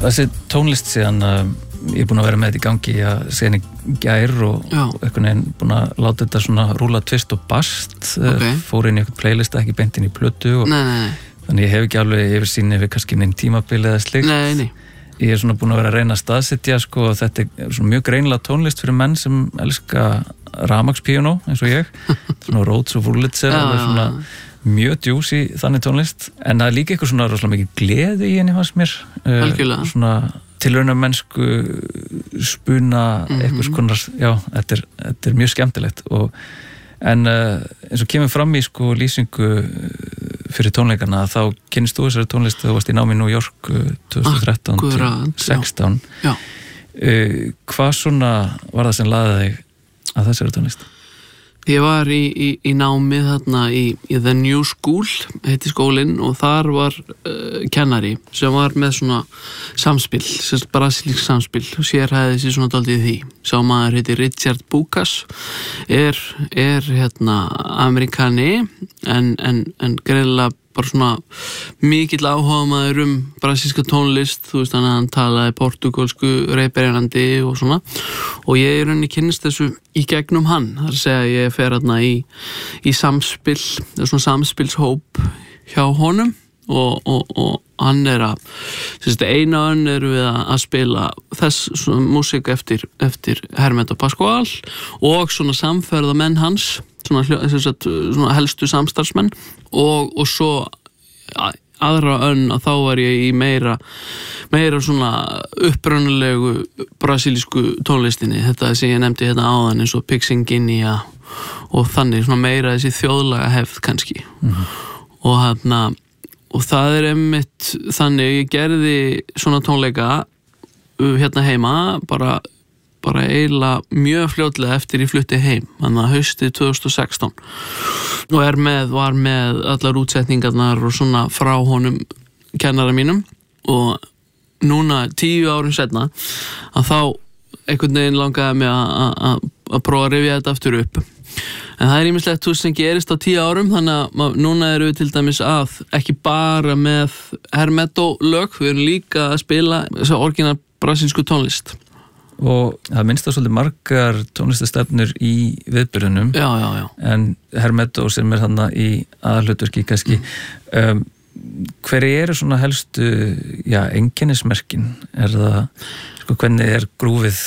þessi tónlist síðan ég er búin að vera með þetta í gangi síðan í gær og einhvern veginn búin að láta þetta svona rúla tvist og bast fór inn í einhvern playlist ekki beint inn í plötu og þannig ég hef ekki alveg yfirsýn yfir kannski neinn tímabil eða slikt ég er svona búin að vera að reyna að staðsetja sko, og þetta er svona mjög greinilega tónlist fyrir menn sem elska rafmagnspíanó eins og ég svona Rhodes og Wurlitzer svona mjög djús í þannig tónlist en það er líka eitthvað svona rosalega mikið gleði í henni fannst mér svona tilraunamennsku spuna eitthvað skonar þetta er mjög skemmtilegt en eins og kemur fram í sko lýsingu fyrir tónleikana þá kynnist þú þessari tónlist þegar þú varst í námi í New York 2013-16 hvað svona var það sem laði þig að þessari tónlist? Ég var í námi þarna í The New School, heiti skólinn og þar var kennari sem var með svona samspil, brasilísk samspil og sérhæði sér svona dálítið í því. Sá maður heiti Richard Bukas, er Amerikani en greinilega bara svona mikill áhugamaður brasilíska tónlist, þú veist hann talaði portúgalsku reiperjandi og svona og ég í rauninni kynnist þessu í gegnum hann, það er að segja ég fer hérna í samspil, svona samspilshóp hjá honum og hann eina önn við að spila þess músík eftir Hermeto Pascoal og svona samferðamenn hans svona helstu samstarfsmenn og svo aðra önn að þá var ég í meira svona upprunalegu brasilísku tónlistinni þetta sem ég nefndi hérna áðan eins og Pixinguinea og þannig svona meira þessi þjóðlaga hefð kannski og það er einmitt þannig ég gerði svona tónleika hérna heima bara eiginlega mjög fljótlega eftir ég flutti heim þannig að haustið 2016 og var með allar útsetningarnar og svona frá honum kennara mínum og núna 10 árum seinna að þá einhvern veginn langaði mig að prófa að rifja þetta aftur upp en það er ýmislegt sem gerist á 10 árum þannig að núna erum við til dæmis að ekki bara með Hermeto lög, við erum líka að spila þessa orginal brasilísku tónlist og það minnst það svolítið margar tónlistastefnur í viðburðunum en Hermeto sem er þarna í aðalhlutverki kannski hverju eru svona helstu einkennismerkin er það, sko hvernig er grúfið